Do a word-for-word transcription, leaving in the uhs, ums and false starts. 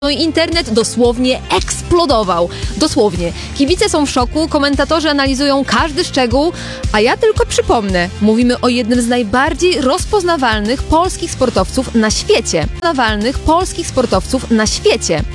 No i internet dosłownie eksplodował. Dosłownie. Kibice są w szoku, komentatorzy analizują każdy szczegół, a ja tylko przypomnę, mówimy o jednym z najbardziej rozpoznawalnych polskich sportowców na świecie. Rozpoznawalnych polskich sportowców na świecie.